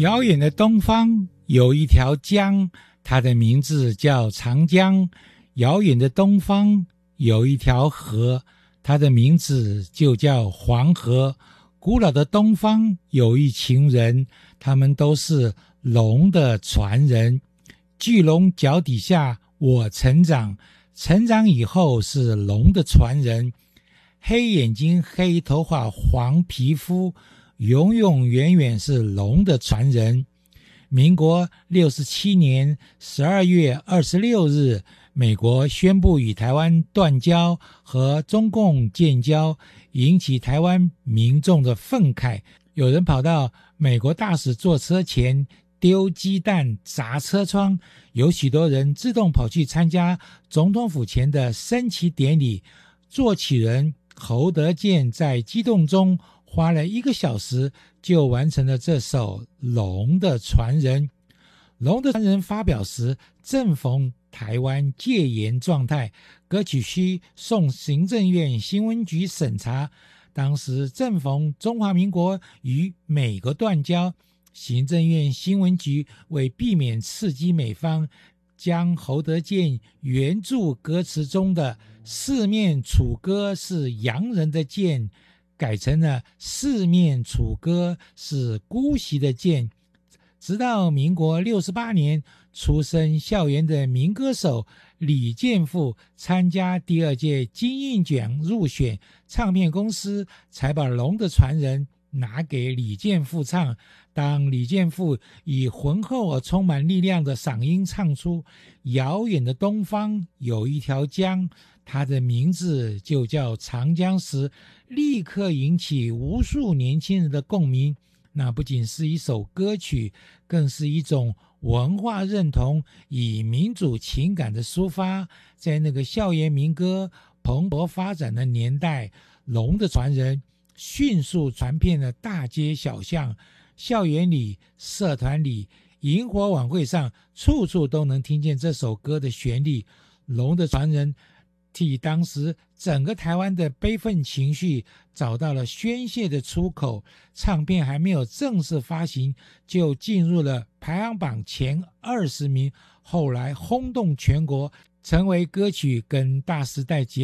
遥远的东方有一条江，它的名字叫长江。遥远的东方有一条河，它的名字就叫黄河。古老的东方有一群人，他们都是龙的传人。巨龙脚底下我成长，成长以后是龙的传人。黑眼睛黑头发黄皮肤，永永远远是龙的传人。民国67年12月26日，美国宣布与台湾断交和中共建交，引起台湾民众的愤慨。有人跑到美国大使坐车前丢鸡蛋砸车窗，有许多人自动跑去参加总统府前的升旗典礼。作曲人侯德健在激动中花了1个小时就完成了这首《龙的传人》。《龙的传人》发表时正逢台湾戒严状态，歌曲需送行政院新闻局审查。当时正逢中华民国与美国断交，行政院新闻局为避免刺激美方，将侯德健原著歌词中的四面楚歌是洋人的剑改成了四面楚歌是姑息的剑。直到民国68年，出身校园的民歌手李健富参加第2届金韵奖入选，唱片公司才把《龙的传人》拿给李健富唱。当李健富以浑厚而充满力量的嗓音唱出遥远的东方有一条江，它的名字就叫长江时，立刻引起无数年轻人的共鸣。那不仅是一首歌曲，更是一种文化认同与民主情感的抒发。在那个校园民歌蓬勃发展的年代，龙的传人迅速传遍了大街小巷，校园里、社团里、萤火晚会上，处处都能听见这首歌的旋律。龙的传人替当时整个台湾的悲愤情绪找到了宣泄的出口，唱片还没有正式发行就进入了排行榜前20名，后来轰动全国，成为歌曲跟大时代结